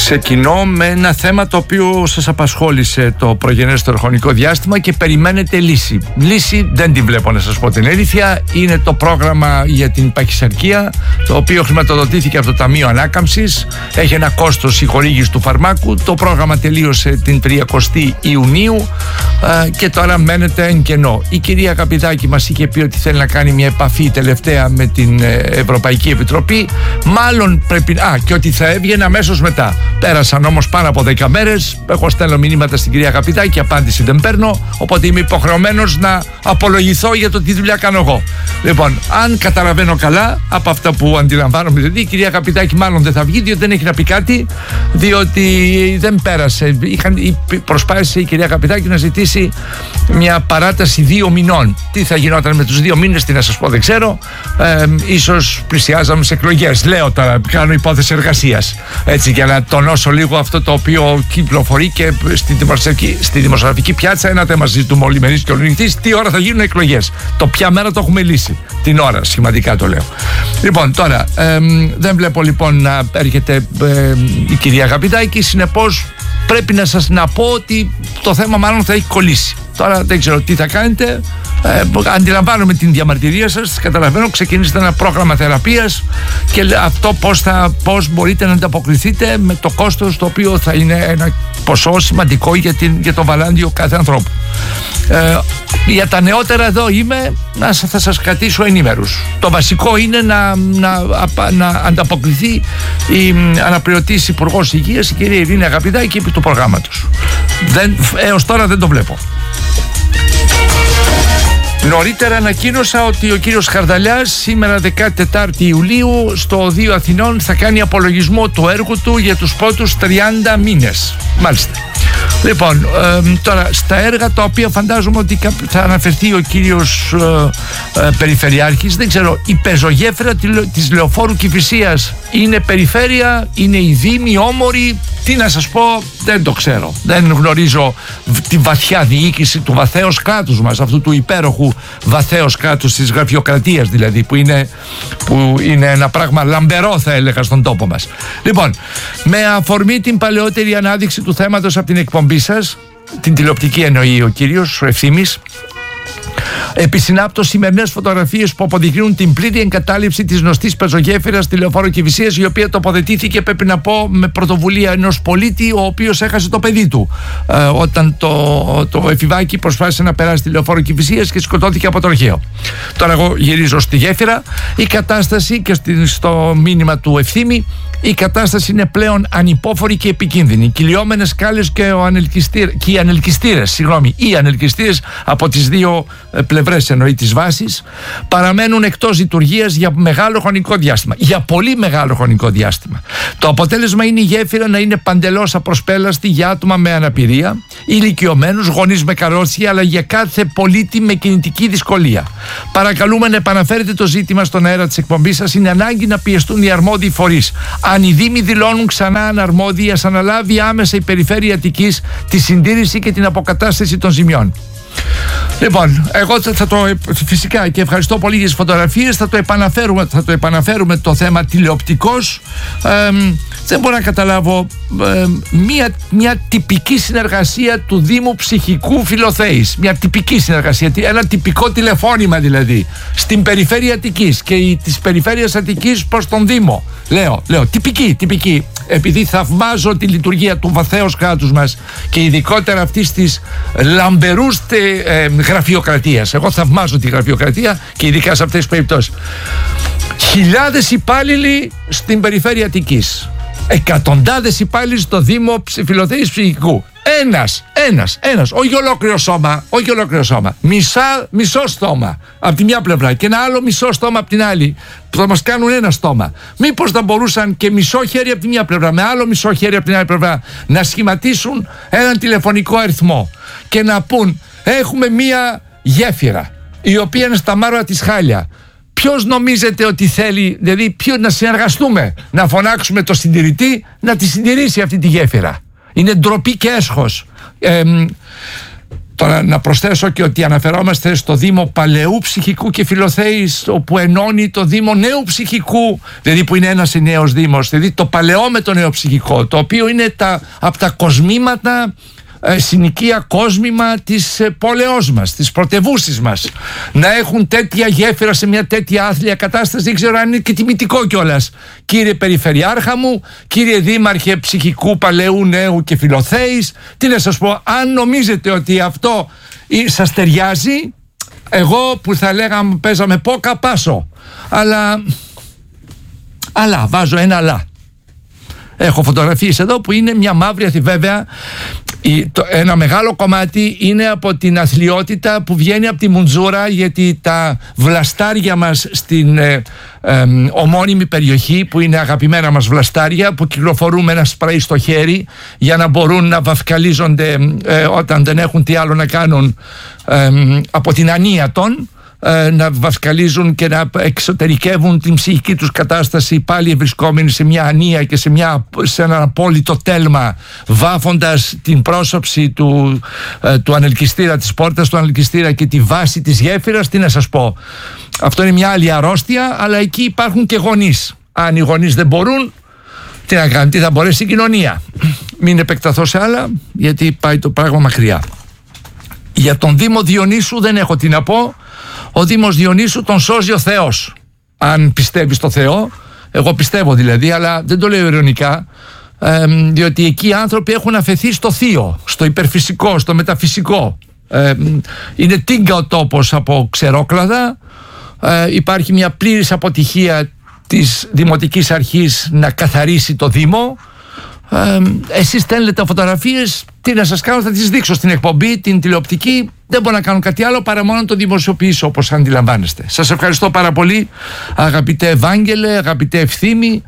Ξεκινώ με ένα θέμα το οποίο σας απασχόλησε το προγενέστερο χρονικό διάστημα και περιμένετε λύση. Λύση δεν την βλέπω, να σας πω την αλήθεια. Είναι το πρόγραμμα για την παχυσαρκία, το οποίο χρηματοδοτήθηκε από το Ταμείο Ανάκαμψης. Έχει ένα κόστος η χορήγηση του φαρμάκου. Το πρόγραμμα τελείωσε την 30η Ιουνίου και τώρα μένεται εν κενό. Η κυρία Καπιτάκη μας είχε πει ότι θέλει να κάνει μια επαφή τελευταία με την Ευρωπαϊκή Επιτροπή. Μάλλον πρέπει. Και ότι θα έβγαινε αμέσως μετά. Πέρασαν όμως πάνω από 10 μέρες. Εγώ στέλνω μηνύματα στην κυρία Καπιτάκη, απάντηση δεν παίρνω. Οπότε είμαι υποχρεωμένος να απολογηθώ για το τι δουλειά κάνω εγώ. Λοιπόν, αν καταλαβαίνω καλά από αυτά που αντιλαμβάνομαι, δηλαδή η κυρία Καπιτάκη μάλλον δεν θα βγει, διότι δεν έχει να πει κάτι, διότι δεν πέρασε. Προσπάθησε η κυρία Καπιτάκη να ζητήσει μια παράταση 2 μηνών. Τι θα γινόταν με τους 2 μήνες, τι να σας πω, δεν ξέρω. Ίσως πλησιάζαμε σε εκλογές. Λέω τώρα, κάνω υπόθεση εργασίας. Έτσι, για να τονώσω λίγο αυτό το οποίο κυκλοφορεί και στη δημοσιογραφική πιάτσα. Ένα θέμα ζητούμε όλοι μερείς και ολονυχτής. Τι ώρα θα γίνουν εκλογές. Το ποια μέρα το έχουμε λύσει. Την ώρα, σχηματικά το λέω. Λοιπόν, τώρα, δεν βλέπω λοιπόν να έρχεται η κυρία Καπιτάκη. Συνεπώς, πρέπει να σας να πω ότι το θέμα μάλλον θα έχει κολλήσει. Τώρα δεν ξέρω τι θα κάνετε. Αντιλαμβάνομαι την διαμαρτυρία σας. Καταλαβαίνω, ξεκινήσετε ένα πρόγραμμα θεραπείας και αυτό πώς μπορείτε να ανταποκριθείτε με το κόστος, το οποίο θα είναι ένα ποσό σημαντικό για το βαλάντιο κάθε ανθρώπου. Για τα νεότερα εδώ είμαι, θα σας κρατήσω ενήμερους. Το βασικό είναι να ανταποκριθεί η αναπληρωτής Υπουργός Υγείας, η κυρία Ειρήνη Αγαπηδάκη, επί του προγράμματος. Έως τώρα δεν το βλέπω. Νωρίτερα ανακοίνωσα ότι ο κύριος Χαρδαλιάς σήμερα 14η Ιουλίου στο Οδείο Αθηνών θα κάνει απολογισμό του έργου του για τους πρώτους 30 μήνες. Μάλιστα. Λοιπόν, τώρα στα έργα τα οποία φαντάζομαι ότι θα αναφερθεί ο κύριος Περιφερειάρχης, δεν ξέρω, η πεζογέφυρα της Λεωφόρου Κηφισίας είναι περιφέρεια, είναι η Δήμη, Όμορη, τι να σας πω, δεν το ξέρω. Δεν γνωρίζω τη βαθιά διοίκηση του βαθέως κράτους μας, αυτού του υπέροχου βαθέως κράτους της γραφειοκρατίας δηλαδή, που είναι ένα πράγμα λαμπερό, θα έλεγα, στον τόπο μας. Λοιπόν, με αφορμή την παλαιότερη ανάδειξη του θέματος από την εκπομπή σας, την τηλεοπτική εννοεί ο κύριος Ευθύμης, επισυνάπτω σημερινές φωτογραφίες που αποδεικνύουν την πλήρη εγκατάλειψη της γνωστής πεζογέφυρας στη Λεωφόρο Κηφισίας, η οποία τοποθετήθηκε, πρέπει να πω, με πρωτοβουλία ενός πολίτη ο οποίος έχασε το παιδί του όταν το εφηβάκι προσπάθησε να περάσει τη Λεωφόρο Κηφισίας και σκοτώθηκε από τροχαίο. Τώρα εγώ γυρίζω στη γέφυρα. Η κατάσταση, και στο μήνυμα του Ευθύμη, η κατάσταση είναι πλέον ανυπόφορη και επικίνδυνη. Οι κυλιόμενες σκάλες και οι ανελκυστήρες από τις δύο πλευρές, εννοεί της βάσης, παραμένουν εκτός λειτουργίας για μεγάλο χρονικό διάστημα. Για πολύ μεγάλο χρονικό διάστημα. Το αποτέλεσμα είναι η γέφυρα να είναι παντελώς απροσπέλαστη για άτομα με αναπηρία, ηλικιωμένους, γονείς με καρότσια, αλλά για κάθε πολίτη με κινητική δυσκολία. Παρακαλούμε να επαναφέρετε το ζήτημα στον αέρα της εκπομπής σας. Είναι ανάγκη να πιεστούν οι αρμόδιοι φορείς. Αν οι Δήμοι δηλώνουν ξανά αναρμόδιοι, ας αναλάβει άμεσα η Περιφέρεια Αττικής τη συντήρηση και την αποκατάσταση των ζημιών. Λοιπόν, εγώ φυσικά, και ευχαριστώ πολύ για τις φωτογραφίες, θα το επαναφέρουμε το θέμα τηλεοπτικός. Δεν μπορώ να καταλάβω μια τυπική συνεργασία του Δήμου Ψυχικού Φιλοθέης. Μια τυπική συνεργασία, ένα τυπικό τηλεφώνημα δηλαδή στην Περιφέρεια Αττικής και της Περιφέρειας Αττικής προς τον Δήμο. Λέω τυπική, επειδή θαυμάζω τη λειτουργία του βαθέως κράτους μας και ειδικότερα αυτής της λαμπερούς γραφειοκρατίας. Εγώ θαυμάζω τη γραφειοκρατία και ειδικά σε αυτές τις περιπτώσεις. Χιλιάδες υπάλληλοι στην Περιφέρεια Αττικής. Εκατοντάδες υπάλληλοι στο Δήμο Φιλοθέης Ψυχικού. Ένας. Όχι ολόκληρο σώμα. Μισό στόμα από τη μια πλευρά και ένα άλλο μισό στόμα από την άλλη, που θα μας κάνουν ένα στόμα. Μήπως θα μπορούσαν και μισό χέρι από τη μια πλευρά με άλλο μισό χέρι από την άλλη πλευρά να σχηματίσουν έναν τηλεφωνικό αριθμό και να πούν: έχουμε μία γέφυρα η οποία είναι στα Μάρωα της Χάλια. Ποιος νομίζετε ότι θέλει, δηλαδή να συνεργαστούμε, να φωνάξουμε το συντηρητή να τη συντηρήσει αυτή τη γέφυρα? Είναι ντροπή και έσχος. Τώρα να προσθέσω και ότι αναφερόμαστε στο Δήμο Παλαιού Ψυχικού και Φιλοθέης, όπου ενώνει το Δήμο Νέου Ψυχικού, δηλαδή που είναι ένας νέος Δήμος, δηλαδή το Παλαιό με το Νέο Ψυχικό, το οποίο είναι από τα κοσμήματα, συνοικία κόσμημα της πόλεως μας, της πρωτευούσης μας. Να έχουν τέτοια γέφυρα σε μια τέτοια άθλια κατάσταση, δεν ξέρω αν είναι και τιμητικό κιόλας. Κύριε Περιφερειάρχα μου, κύριε Δήμαρχε Ψυχικού, Παλαιού, Νέου και Φιλοθέης, τι να σας πω, αν νομίζετε ότι αυτό σας ταιριάζει, εγώ που θα λέγαμε παίζαμε πόκα πάσω, αλλά βάζω ένα αλλά. Έχω φωτογραφίες εδώ που είναι μια μαύρη, βέβαια ένα μεγάλο κομμάτι είναι από την αθλιότητα που βγαίνει από τη μουντζούρα, γιατί τα βλαστάρια μας στην ομώνυμη περιοχή, που είναι αγαπημένα μας βλαστάρια, που κυκλοφορούν με ένα σπρέι στο χέρι για να μπορούν να βαφκαλίζονται όταν δεν έχουν τι άλλο να κάνουν από την ανία των, να βασκαλίζουν και να εξωτερικεύουν την ψυχική τους κατάσταση, πάλι βρισκόμενοι σε μια ανία και σε ένα απόλυτο τέλμα, βάφοντας την πρόσωψη του ανελκυστήρα, της πόρτας του ανελκυστήρα και τη βάση της γέφυρας. Τι να σας πω, αυτό είναι μια άλλη αρρώστια, αλλά εκεί υπάρχουν και γονείς. Αν οι γονείς δεν μπορούν, τι να κάνουν, τι θα μπορέσει η κοινωνία. Μην επεκταθώ σε άλλα, γιατί πάει το πράγμα μακριά. Για τον Δήμο Διονύσου δεν έχω τι να πω. Ο Δήμος Διονύσου τον σώζει ο Θεός, αν πιστεύει στο Θεό. Εγώ πιστεύω δηλαδή, αλλά δεν το λέω ειρωνικά, διότι εκεί οι άνθρωποι έχουν αφαιθεί στο θείο, στο υπερφυσικό, στο μεταφυσικό. Είναι τίγκα ο τόπος από ξερόκλαδα. Υπάρχει μια πλήρης αποτυχία της Δημοτικής Αρχής να καθαρίσει το Δήμο. Εσείς στέλνετε φωτογραφίες, τι να σας κάνω, θα τις δείξω στην εκπομπή, την τηλεοπτική. Δεν μπορώ να κάνω κάτι άλλο παρά μόνο να το δημοσιοποιήσω, όπως αντιλαμβάνεστε. Σας ευχαριστώ πάρα πολύ, αγαπητέ Ευάγγελε, αγαπητέ Ευθύμη.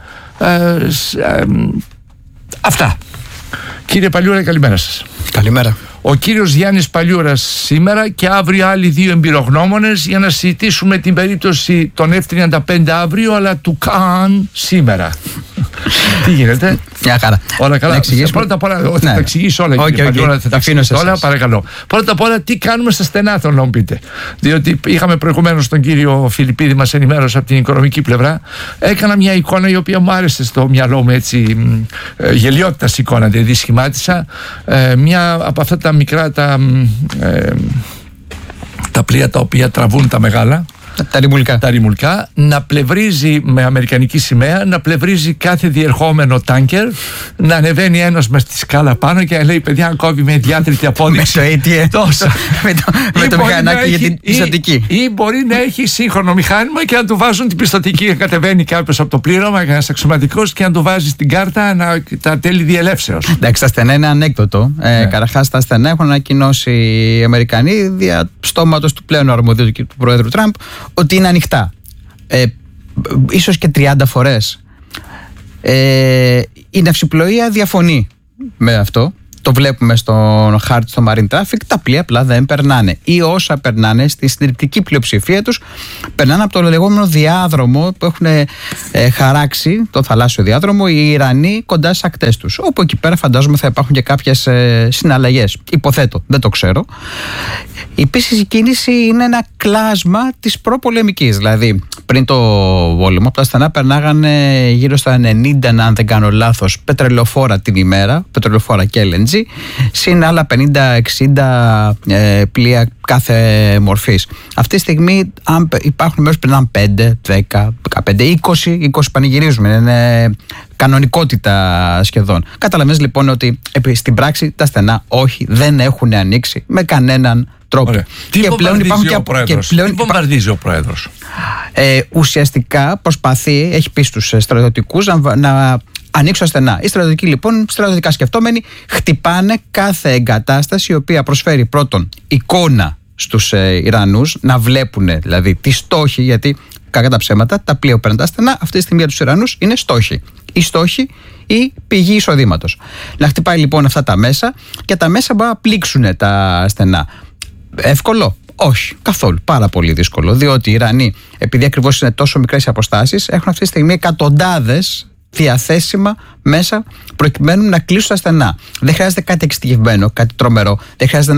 Αυτά. Κύριε Παλιούρα, καλημέρα σας. Καλημέρα. Ο κύριος Γιάννης Παλιούρας σήμερα και αύριο άλλοι δύο εμπειρογνώμονες για να συζητήσουμε την περίπτωση των F-35 αύριο, αλλά του Καν σήμερα. Τι γίνεται? Μια χαρά. Όλα καλά. Πρώτα απ' όλα, θα τα εξηγήσω όλα. Κύριε Παλιούρα, θα τα εξηγήσω όλα, παρακαλώ. Πρώτα απ' όλα, τι κάνουμε στα στενά, θέλω να μου πείτε. Διότι είχαμε προηγουμένως τον κύριο Φιλιππίδη, μας ενημέρωσε από την οικονομική πλευρά. Έκανα μια εικόνα η οποία μου άρεσε στο μυαλό μου, έτσι, γελιότητας εικόνα, δηλαδή σχημάτισα. Μια από αυτά τα μικρά τα πλοία τα οποία τραβούν τα μεγάλα, τα ρημουλκά, να πλευρίζει με αμερικανική σημαία, να πλευρίζει κάθε διερχόμενο τάνκερ, να ανεβαίνει ένας με στη σκάλα πάνω και να λέει: παιδιά, αν κόβει με διάτρητη απόδειξη με το ATM τόσο, με το μηχανάκι για την πιστωτική, ή μπορεί να έχει σύγχρονο μηχάνημα και να του βάζουν την πιστωτική, να κατεβαίνει κάποιος από το πλήρωμα, ένας αξιωματικός, και να του βάζει στην κάρτα τα τέλη διελεύσεως. Εντάξει, τα στενά είναι ανέκδοτο. Καταρχάς, τα στενά έχουν ανακοινώσει οι Αμερικανοί δια στόματος του πλέον αρμοδίου του Πρόεδρου Τραμπ ότι είναι ανοιχτά. Ίσως και 30 φορές. Η ναυσιπλοεία διαφωνεί με αυτό. Το βλέπουμε στον χάρτη, στο Marine Traffic. Τα πλοία απλά δεν περνάνε. Ή όσα περνάνε, στη συντριπτική πλειοψηφία τους, περνάνε από το λεγόμενο διάδρομο που έχουν χαράξει, το θαλάσσιο διάδρομο, οι Ιρανοί κοντά στις ακτές τους. Όπου εκεί πέρα φαντάζομαι θα υπάρχουν και κάποιες συναλλαγές. Υποθέτω, δεν το ξέρω. Επίσης, η κίνηση είναι ένα κλάσμα της προπολεμικής. Δηλαδή, πριν το πόλεμο, από τα στενά περνάγανε γύρω στα 90, αν δεν κάνω λάθος, πετρελαιοφόρα την ημέρα, πετρελαιοφόρα και LNG, συν άλλα 50-60 πλοία κάθε μορφής. Αυτή τη στιγμή υπάρχουν μέρος που περνάνε 5, 10, 15, 20 πανηγυρίζουμε. Είναι κανονικότητα σχεδόν. Καταλαβαίνεις λοιπόν ότι στην πράξη τα στενά όχι, δεν έχουν ανοίξει με κανέναν τρόπο. Τι βομβαρδίζει ο Πρόεδρος? Ουσιαστικά προσπαθεί, έχει πει στους στρατιωτικούς να ανοίξουν στενά. Οι στρατιωτικοί λοιπόν, στρατιωτικά σκεφτόμενοι, χτυπάνε κάθε εγκατάσταση η οποία προσφέρει πρώτον εικόνα στους Ιρανούς, να βλέπουν δηλαδή τι στόχοι, γιατί κακά τα ψέματα, τα πλοία που παίρνουν τα στενά αυτή τη στιγμή για τους Ιρανούς είναι στόχοι. Οι στόχοι ή πηγή εισοδήματος. Να χτυπάει λοιπόν αυτά τα μέσα και τα μέσα μπορεί να πλήξουν τα στενά. Εύκολο? Όχι, καθόλου. Πάρα πολύ δύσκολο. Διότι οι Ιρανοί, επειδή ακριβώς είναι τόσο μικρές οι αποστάσεις, έχουν αυτή τη στιγμή εκατοντάδες διαθέσιμα μέσα προκειμένου να κλείσουν τα στενά. Δεν χρειάζεται κάτι εξειδικευμένο, κάτι τρομερό. Δεν χρειάζεται να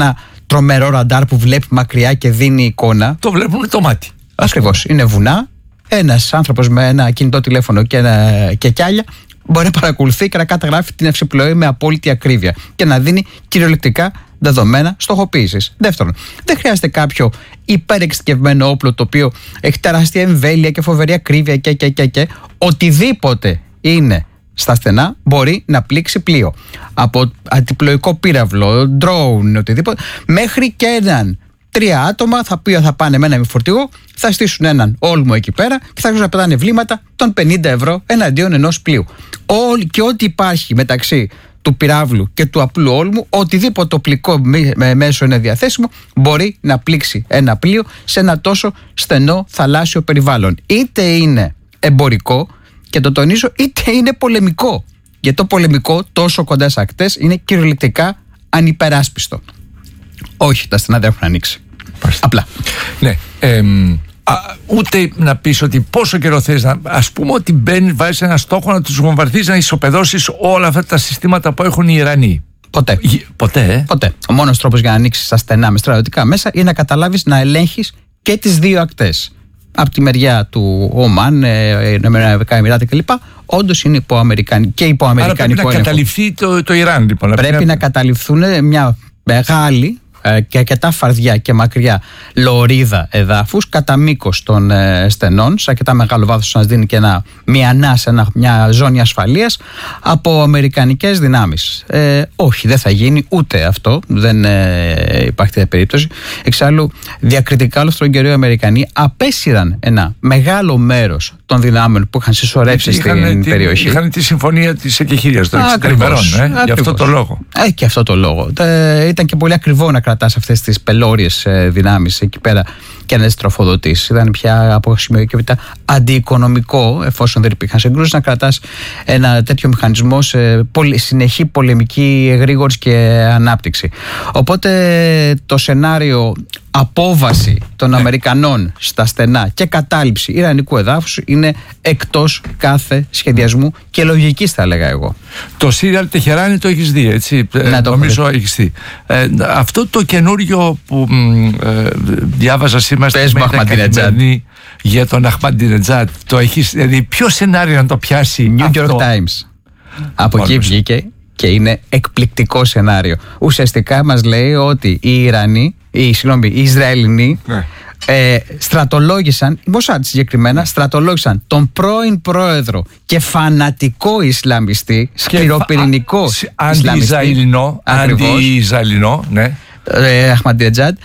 τρομερό ραντάρ που βλέπει μακριά και δίνει εικόνα. Το βλέπουν το μάτι. Ακριβώς. Είναι βουνά. Ένας άνθρωπος με ένα κινητό τηλέφωνο και κιάλια μπορεί να παρακολουθεί και να καταγράφει την ευσυπλοή με απόλυτη ακρίβεια και να δίνει κυριολεκτικά δεδομένα στοχοποίησης. Δεύτερον, δεν χρειάζεται κάποιο υπερεξειδικευμένο όπλο το οποίο έχει τεράστια εμβέλεια και φοβερή ακρίβεια και οτιδήποτε είναι στα στενά μπορεί να πλήξει πλοίο. Από αντιπλοϊκό πύραυλο, drone, οτιδήποτε, μέχρι και έναν 3 άτομα θα πάνε με ένα φορτηγό, θα στήσουν έναν όλμο εκεί πέρα και θα αρχίσουν να πετάνε βλήματα των 50 ευρώ εναντίον ενός πλοίου. Και ό,τι υπάρχει μεταξύ του πυράβλου και του απλού όλμου, οτιδήποτε οπλικό μέσο είναι διαθέσιμο, μπορεί να πλήξει ένα πλοίο σε ένα τόσο στενό θαλάσσιο περιβάλλον. Είτε είναι εμπορικό, και το τονίζω, είτε είναι πολεμικό. Γιατί το πολεμικό τόσο κοντά στις ακτές είναι κυριολεκτικά ανυπεράσπιστο. Όχι, τα στενά δεν έχουν ανοίξει. Απλά. Ναι. Ούτε να πεις ότι πόσο καιρό θες να. Ας πούμε ότι βάζεις ένα στόχο να τους βομβαρδίσεις, να ισοπεδώσεις όλα αυτά τα συστήματα που έχουν οι Ιρανοί. Ποτέ. Ποτέ. Ο μόνος τρόπος για να ανοίξεις τα στενά με στρατιωτικά μέσα είναι να καταλάβεις να ελέγχεις και τις δύο ακτές. Από τη μεριά του Ομάν, Ηνωμένα Αραβικά Εμιράτα κλπ. Όντως είναι υποαμερικανικό. Άρα πρέπει να καταληφθεί το Ιράν, λοιπόν. Πρέπει να καταληφθούν μια μεγάλη και αρκετά φαρδιά και μακριά λωρίδα εδάφους κατά μήκος των στενών, σε αρκετά μεγάλο βάθος, να δίνει και μια ζώνη ασφαλείας από αμερικανικές δυνάμεις. Όχι, δεν θα γίνει ούτε αυτό, δεν υπάρχει τέτοια περίπτωση. Εξάλλου, διακριτικά όλο αυτόν τον καιρό οι Αμερικανοί απέσυραν ένα μεγάλο μέρος των δυνάμεων που είχαν συσσωρεύσει στην περιοχή. Είχαν τη συμφωνία της εκεχηρίας των 60 ημερών. Γι' αυτό το λόγο. Και αυτό το λόγο. Ήταν και πολύ ακριβό να κρατάς αυτές τις πελώριες δυνάμεις εκεί πέρα και να τις τροφοδοτήσεις. Ήταν πια από σημείο και μετά αντιοικονομικό, εφόσον δεν υπήρχαν συγκρούσεις, να κρατάς ένα τέτοιο μηχανισμό σε συνεχή πολεμική εγρήγορση και ανάπτυξη. Οπότε το σενάριο απόβαση των Αμερικανών στα στενά και κατάληψη ιρανικού εδάφους είναι εκτός κάθε σχεδιασμού και λογικής, θα έλεγα εγώ. Το Σύριαλ Τεχεράνι το έχεις δει, έτσι? Νομίζω έχεις δει. Αυτό το καινούριο που διάβαζα σήμερα στην καθημερινή για τον Αχμαντινετζάτ, το έχεις, δηλαδή ποιο σενάριο να το πιάσει? New York Times. Από εκεί βγήκε και είναι εκπληκτικό σενάριο. Ουσιαστικά μας λέει ότι οι Ισραηλινοί στρατολόγησαν, η Μοσάντ συγκεκριμένα, στρατολόγησαν τον πρώην πρόεδρο και φανατικό Ισλαμιστή, σκληροπυρηνικό αντι-Ισραηλινό, ναι, Αχμαντινετζάτ,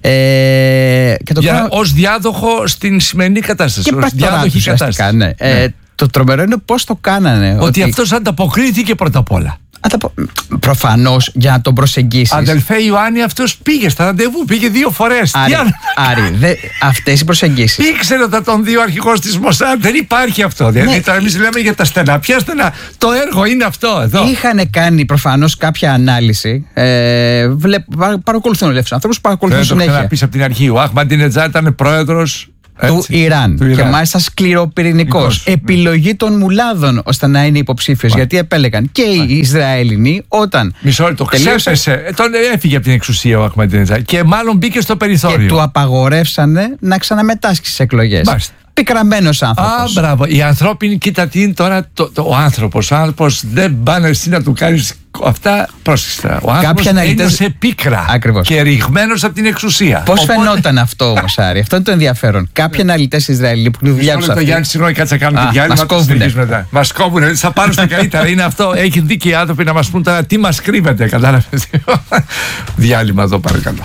ως διάδοχο στην σημερινή κατάσταση. Και διάδοχη κατάσταση. Ναι. Το τρομερό είναι πώς το κάνανε. Ότι αυτός ανταποκρίθηκε πρώτα απ' όλα. Προφανώς, για να τον προσεγγίσεις. Αδελφέ Ιωάννη, αυτός πήγε στα ραντεβού, πήγε 2 φορές. Άρη, αυτές οι προσεγγίσεις. Ήξερε ότι θα τον δει ο αρχηγός της Μοσάντ. Δεν υπάρχει αυτό. Δηλαδή, τώρα εμείς λέμε για τα στενά. Ποια στενά? Το έργο είναι αυτό εδώ. Είχαν κάνει προφανώς κάποια ανάλυση. Παρακολουθούν όλους τους ανθρώπους, παρακολουθούν συνέχεια. Δεν το πεις από την αρχή. Ο Αχμαντινετζάτ ήταν πρόεδρος του Ιράν. Και μάλιστα σκληροπυρηνικός. Επιλογή των μουλάδων ώστε να είναι υποψήφιος. Γιατί επέλεγαν και οι Ισραηλινοί όταν. Μισό λεπτό, ξέπεσε. Τον έφυγε από την εξουσία ο Αχμαντινετζάτ και μάλλον μπήκε στο περιθώριο. Και του απαγορεύσανε να ξαναμετάσχει στις εκλογές. Πικραμένος άνθρωπος. Μπράβο. Η ανθρώπινη, κοίτα τι είναι τώρα ο άνθρωπος. Ο άνθρωπος δεν πάνε εσύ να του κάνεις αυτά πρόσεξα. Ο άνθρωπος ένιωσε πίκρα. Ακριβώς. Και ρηγμένος από την εξουσία. Πώς φαινόταν αυτό όμως, Άρη? Αυτό είναι το ενδιαφέρον. Κάποιοι αναλυτές Ισραηλοί που δουλειάζουν. Το Γιάννη, συγγνώμη, κάτσε να κάνουμε διάλειμμα. Μας κόβουνε. Θα πάρουν στα καλύτερα. Είναι αυτό. Έχει δίκαιοι άνθρωποι να μας πούν τώρα τι μας κρύβεται. Κατάλαβες? Διάλειμμα εδώ, παρακαλώ.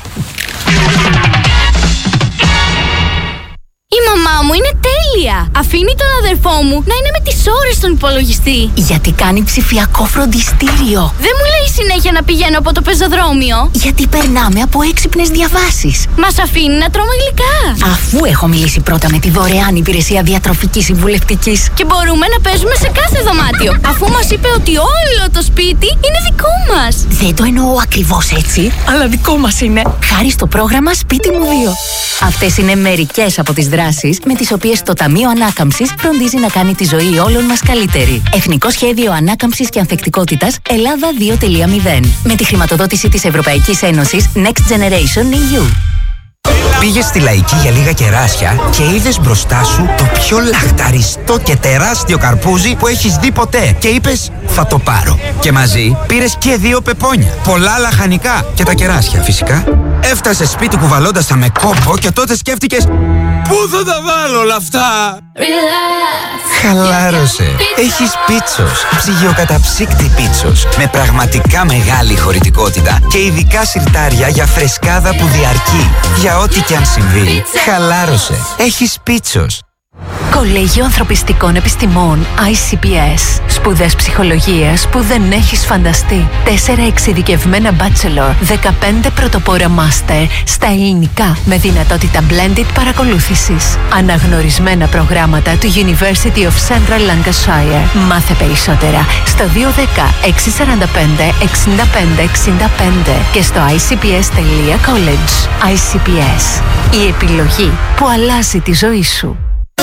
Η μαμά μου είναι τέλεια! Αφήνει τον αδερφό μου να είναι με τις ώρες στον υπολογιστή. Γιατί κάνει ψηφιακό φροντιστήριο. Δεν μου λέει συνέχεια να πηγαίνω από το πεζοδρόμιο. Γιατί περνάμε από έξυπνες διαβάσεις. Μας αφήνει να τρώμε γλυκά. Αφού έχω μιλήσει πρώτα με τη δωρεάν υπηρεσία διατροφικής συμβουλευτικής. Και μπορούμε να παίζουμε σε κάθε δωμάτιο. Αφού μας είπε ότι όλο το σπίτι είναι δικό μας. Δεν το εννοώ ακριβώς έτσι, αλλά δικό μας είναι. Χάρη στο πρόγραμμα Σπίτι μου 2. Αυτές είναι μερικές από τις δράσεις δράσεις με τις οποίες το Ταμείο Ανάκαμψης φροντίζει να κάνει τη ζωή όλων μας καλύτερη. Εθνικό Σχέδιο Ανάκαμψης και Ανθεκτικότητας Ελλάδα 2.0. Με τη χρηματοδότηση της Ευρωπαϊκής Ένωσης Next Generation EU. Πήγες στη Λαϊκή για λίγα κεράσια και είδες μπροστά σου το πιο λαχταριστό και τεράστιο καρπούζι που έχεις δει ποτέ. Και είπες, θα το πάρω. Και μαζί πήρες και 2 πεπόνια, πολλά λαχανικά και τα κεράσια φυσικά. Έφτασες σπίτι κουβαλώντας τα με κόπο και τότε σκέφτηκες, πού θα τα βάλω όλα αυτά? Χαλάρωσε. Έχεις Πίτσος. Ψυγειοκαταψύκτη Πίτσος. Με πραγματικά μεγάλη χωρητικότητα και ειδικά σιρτάρια για φρεσκάδα που διαρκεί. Για ό,τι και αν συμβεί, χαλάρωσε. Έχεις Πίτσος. Κολέγιο Ανθρωπιστικών Επιστημών ICPS. Σπουδές ψυχολογίας που δεν έχεις φανταστεί. 4 εξειδικευμένα bachelor, 15 πρωτοπόρα master στα ελληνικά με δυνατότητα blended παρακολούθησης. Αναγνωρισμένα προγράμματα του University of Central Lancashire. Μάθε περισσότερα στο 210 645 65 65 και στο icps.college. ICPS. Η επιλογή που αλλάζει τη ζωή σου.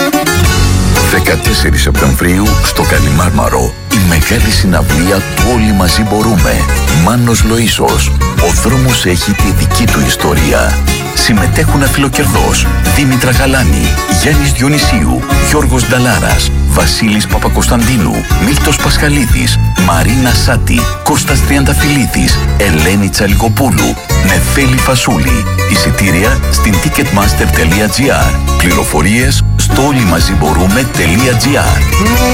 14 Σεπτεμβρίου στο Καλιμάρμαρο η μεγάλη συναυλία του Όλοι Μαζί Μπορούμε. Μάνος Λοΐσος. Ο δρόμος έχει τη δική του ιστορία. Συμμετέχουν Αφιλοκερδός, Δήμητρα Γαλάνη, Γιάννης Διονυσίου, Γιώργος Νταλάρας, Βασίλης Παπακοσταντίνου, Μίλτος Πασχαλίδης, Μαρίνα Σάτη, Κώστας Τριανταφυλλίδης, Ελένη Τσαλικοπούλου, Νεφέλη Φασούλη. Εισιτήρια στην ticketmaster.gr. Πληροφορίες στο όλιμαζιμπορούμε.gr.